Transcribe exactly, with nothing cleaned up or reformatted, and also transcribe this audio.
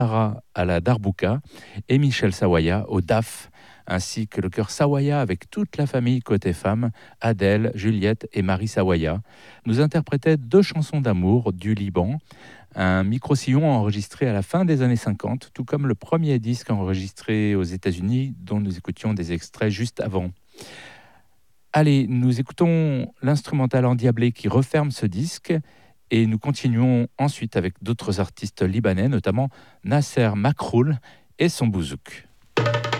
Sarah à la darbouka et Michel Sawaya au daf, ainsi que le chœur Sawaya avec toute la famille côté femme, Adèle, Juliette et Marie Sawaya, nous interprétaient deux chansons d'amour du Liban, un micro-sillon enregistré à la fin des années cinquante, tout comme le premier disque enregistré aux États-Unis dont nous écoutions des extraits juste avant. Allez, nous écoutons l'instrumental endiablé qui referme ce disque et nous continuons ensuite avec d'autres artistes libanais, notamment Nasser Makroul et son bouzouk.